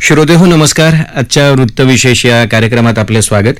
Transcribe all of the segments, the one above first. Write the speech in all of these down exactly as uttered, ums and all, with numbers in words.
श्रोतेहो नमस्कार. आजच्या वृत्तविशेष या कार्यक्रमात आपले स्वागत.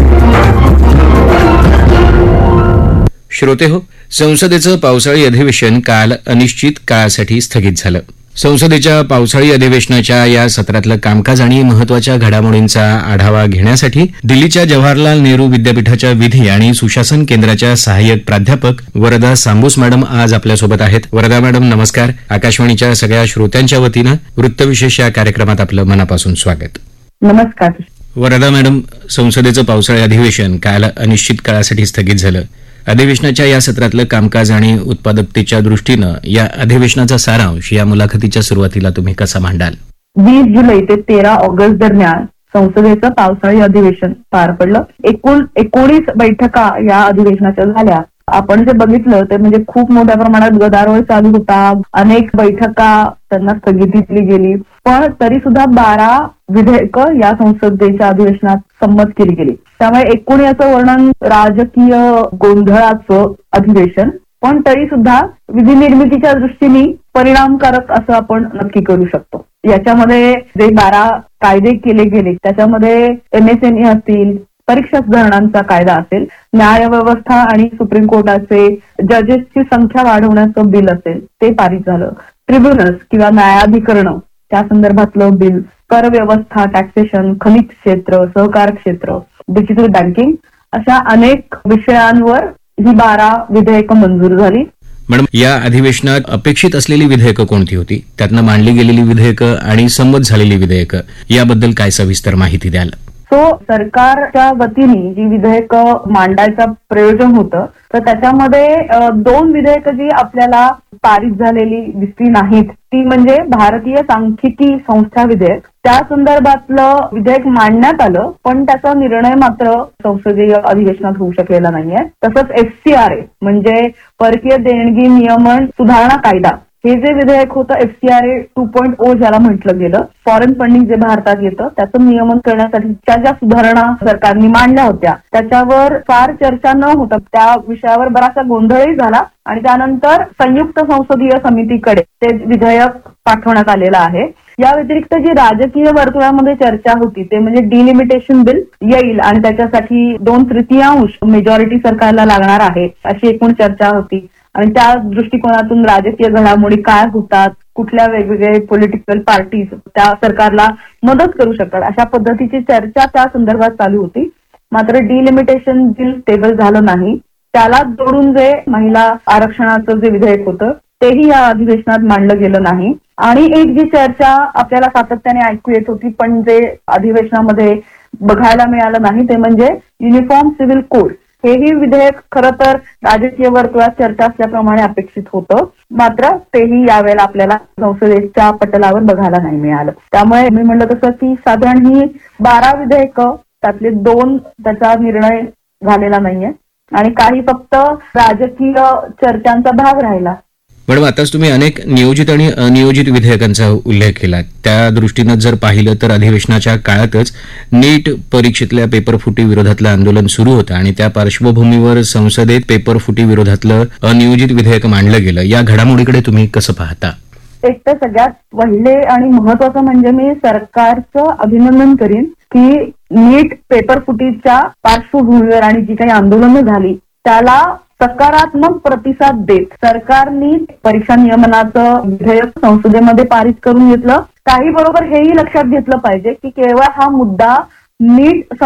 श्रोतेहो, संसदेचं पावसाळी अधिवेशन काल अनिश्चित काळासाठी स्थगित झालं. संसदेच्या पावसाळी अधिवेशनाच्या या सत्रातलं कामकाज आणि महत्वाच्या घडामोडींचा आढावा घेण्यासाठी दिल्लीच्या जवाहरलाल नेहरू विद्यापीठाच्या विधी आणि सुशासन केंद्राच्या सहाय्यक प्राध्यापक वरदा सांबूस मॅडम आज आपल्यासोबत आहेत. वरदा मॅडम नमस्कार. आकाशवाणीच्या सगळ्या श्रोत्यांच्या वतीनं वृत्तविशेष या कार्यक्रमात आपलं मनापासून स्वागत. नमस्कार. वरदा मॅडम, संसदेचं पावसाळी अधिवेशन काल अनिश्चित काळासाठी स्थगित झालं. अधिवेशनाच्या या सत्रातलं कामकाज आणि उत्पादकतेच्या दृष्टीनं या अधिवेशनाचा सारांश या मुलाखतीच्या सुरुवातीला तुम्ही कसा मांडाल? वीस जुलै ते तेरा ऑगस्ट दरम्यान संसदेचं पावसाळी अधिवेशन पार पडलं. एकूण एकोणीस बैठका या अधिवेशनाच्या झाल्या. आपण जे बघितलं ते म्हणजे खूप मोठ्या प्रमाणात गदारोळ चालू होता. अनेक बैठका त्यांना स्थगिती दिली गेली, पण तरी सुद्धा बारा विधेयकं या संसदेच्या अधिवेशनात संमत केली गेली. त्यामुळे एकूण याचं वर्णन राजकीय गोंधळाचं अधिवेशन, पण तरी सुद्धा विधी निर्मितीच्या दृष्टीने परिणामकारक असं आपण नक्की करू शकतो. याच्यामध्ये जे बारा कायदे केले गेले त्याच्यामध्ये एमएसएमई असतील, परीक्षा सुधारणांचा कायदा असेल, न्याय व्यवस्था आणि सुप्रीम कोर्टाचे जजेसची संख्या वाढवण्याचं बिल असेल ते पारित झालं. ट्रिब्युनल्स किंवा न्यायाधिकरण त्या संदर्भातलं बिल, कर व्यवस्था, टॅक्सेशन, खनिज क्षेत्र, सहकार क्षेत्र, डिजिटल बँकिंग अशा अनेक विषयांवर ही बारा विधेयकं मंजूर झाली. मॅडम, या अधिवेशनात अपेक्षित असलेली विधेयकं कोणती होती? त्यातनं मांडली गेलेली विधेयकं आणि संमत झालेली विधेयकं याबद्दल काय सविस्तर माहिती द्याल? सो सरकारच्या वतीने जी विधेयकं मांडायचं प्रयोजन होतं तर त्याच्यामध्ये दोन विधेयकं जी आपल्याला पारित झालेली दिसली नाहीत ती म्हणजे भारतीय सांख्यिकी संस्था विधेयक. त्या संदर्भातलं विधेयक मांडण्यात आलं, पण त्याचा निर्णय मात्र संसदीय अधिवेशनात होऊ शकलेला नाहीये. तसंच एफसीआरए म्हणजे परकीय देणगी नियमन सुधारणा कायदा, हे जे विधेयक होतं एफसीआरए टू पॉइंट ओ ज्याला म्हटलं गेलं, फॉरेन फंडिंग जे भारतात येतं त्याचं नियमन करण्यासाठी ज्या ज्या सुधारणा सरकारने मांडल्या होत्या त्याच्यावर फार चर्चा न होता त्या विषयावर बराचसा गोंधळही झाला आणि त्यानंतर संयुक्त संसदीय समितीकडे ते विधेयक पाठवण्यात आलेलं आहे. या व्यतिरिक्त जी राजकीय वर्तुळामध्ये चर्चा होती ते म्हणजे डिलिमिटेशन बिल येईल आणि त्याच्यासाठी दोन तृतीयांश मेजॉरिटी सरकारला लागणार आहे अशी एकूण चर्चा होती. आणि त्या दृष्टिकोनातून राजकीय घडामोडी काय होतात, कुठल्या वेगवेगळे पॉलिटिकल पार्टीज त्या सरकारला मदत करू शकतात अशा पद्धतीची चर्चा त्या संदर्भात चालू होती. मात्र डिलिमिटेशन बिल टेबल झालं नाही. त्याला जोडून जे महिला आरक्षणाचं जे विधेयक होतं तेही या अधिवेशनात मांडलं गेलं नाही. आणि एक जी चर्चा आपल्याला सातत्याने ऐकू येत होती पण जे अधिवेशनामध्ये बघायला मिळालं नाही ते म्हणजे युनिफॉर्म सिव्हिल कोड. हेही विधेयक खरं तर राजकीय वर्तुळात चर्चा असल्याप्रमाणे अपेक्षित होतं, मात्र तेही यावेळेला आपल्याला संसदेच्या पटलावर बघायला नाही मिळालं. त्यामुळे मी म्हणलं तसं की साधारण ही बारा विधेयकं त्यातले दोन त्याचा निर्णय झालेला नाहीये आणि काही फक्त राजकीय चर्चांचा भाग राहिला. मॅडम, आताच तुम्ही अनेक नियोजित आणि अनियोजित विधेयकांचा उल्लेख केला. त्या दृष्टीनं जर पाहिलं तर अधिवेशनाच्या काळातच नीट परीक्षेतल्या पेपरफुटी विरोधातलं आंदोलन सुरू होतं आणि त्या पार्श्वभूमीवर संसदेत पेपरफुटी विरोधातलं अनियोजित विधेयक मांडलं गेलं. या घडामोडीकडे तुम्ही कसं पाहता? एक तर सगळ्यात पहिले आणि महत्वाचं म्हणजे मी सरकारचं अभिनंदन करीन की नीट पेपरफुटीच्या पार्श्वभूमीवर आणि जी काही आंदोलनं झाली त्याला सकारात्मक प्रतिसाद देत सरकारने परीक्षा नियमनाचं विधेयक संसदेमध्ये पारित करून घेतलं. काही बरोबर हेही लक्षात घेतलं पाहिजे की केवळ हा मुद्दा नीट